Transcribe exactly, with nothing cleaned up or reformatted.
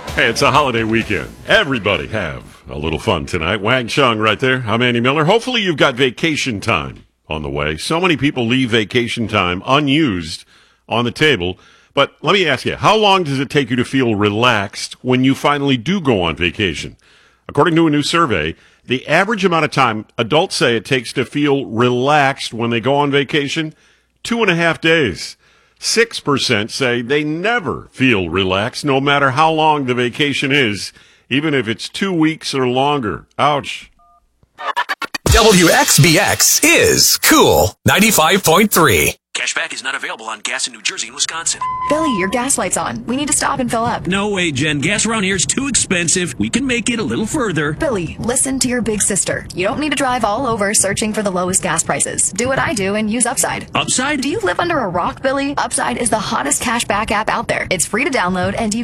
Hey, it's a holiday weekend. Everybody have a little fun tonight. Wang Chung right there. I'm Andy Miller. Hopefully you've got vacation time on the way. So many people leave vacation time unused on the table. But let me ask you, how long does it take you to feel relaxed when you finally do go on vacation? According to a new survey, the average amount of time adults say it takes to feel relaxed when they go on vacation, two and a half days. Six percent say they never feel relaxed, no matter how long the vacation is, even if it's two weeks or longer. Ouch. W X B X is Cool ninety-five point three. Cashback is not available on gas in New Jersey and Wisconsin. Billy, your gas light's on. We need to stop and fill up. No way, Jen. Gas around here is too expensive. We can make it a little further. Billy, listen to your big sister. You don't need to drive all over searching for the lowest gas prices. Do what I do and use Upside. Upside? Do you live under a rock, Billy? Upside is the hottest cashback app out there. It's free to download and you